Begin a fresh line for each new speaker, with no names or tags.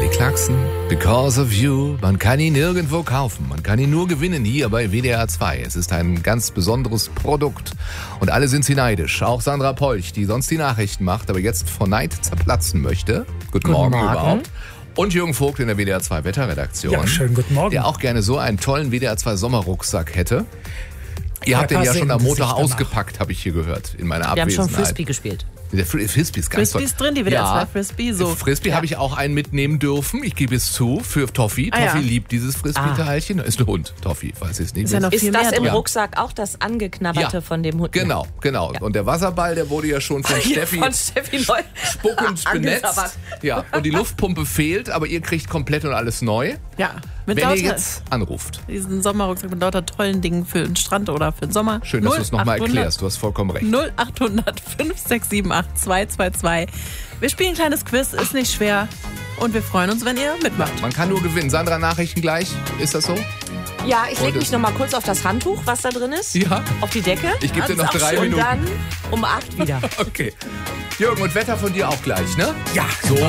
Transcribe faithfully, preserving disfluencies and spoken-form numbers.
Kelly Clarkson, Because of You. Man kann ihn nirgendwo kaufen. Man kann ihn nur gewinnen hier bei W D R zwei. Es ist ein ganz besonderes Produkt. Und alle sind sie neidisch. Auch Sandra Polch, die sonst die Nachrichten macht, aber jetzt vor Neid zerplatzen möchte. Guten,
Guten
Morgen,
Morgen
überhaupt. Und Jürgen Vogt in der W D R zwei Wetterredaktion.
Ja, schönen guten Morgen.
Der auch gerne so einen tollen W D R zwei Sommerrucksack hätte. Ihr
Ja,
habt den ja schon am
sehen Sie
Montag
sich danach.
ausgepackt, habe ich hier gehört, in meiner
Wir haben
Abwesenheit.
schon Frisbee gespielt.
Der Fr- Frisbee ist ganz
Frisbee ist
toll.
drin, die W D R zwei Frisbee, so.
Frisbee
Ja.
habe ich auch einen mitnehmen dürfen. Ich gebe es zu, für Toffi.
Ah, ja.
Toffi liebt dieses Frisbee-Teilchen. Ist ein Hund, Toffi, weiß ich es nicht.
Ist ja noch
Ist
viel
das
mehr
im
drin.
Ja.
Rucksack auch das angeknabberte
Ja.
von dem Hund?
Genau, genau. Und der Wasserball, der wurde ja schon von Steffi
Von Steffi neu
spuckend benetzt.
angesabbert.
Ja, und die Luftpumpe fehlt, aber ihr kriegt komplett und alles neu,
Ja,
wenn
Mit
ihr
lauter,
jetzt anruft.
diesen Sommerrucksack mit lauter tollen Dingen für den Strand oder für den Sommer.
Schön, dass du es nochmal
null achthundert
erklärst. Du hast vollkommen recht.
null achthundert fünf sechs sieben acht zwei zwei zwei. Wir spielen ein kleines Quiz, ist nicht schwer. Und wir freuen uns, wenn ihr mitmacht.
Man kann nur gewinnen. Sandra, Nachrichten gleich. Ist das so?
Ja, ich
Und
lege mich
es-
noch mal kurz auf das Handtuch, was da drin ist.
Ja.
Auf die Decke.
Ich gebe dir noch
Das ist auch
drei
schön.
Und
Minuten.
dann um acht wieder.
Okay. Jürgen, und Wetter von dir auch gleich, ne?
ja.
So.